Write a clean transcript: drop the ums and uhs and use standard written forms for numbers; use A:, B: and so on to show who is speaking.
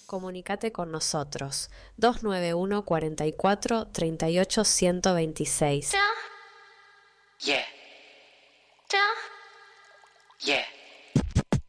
A: Comunicate con nosotros 291 44 38 126.
B: Yeah. Yeah.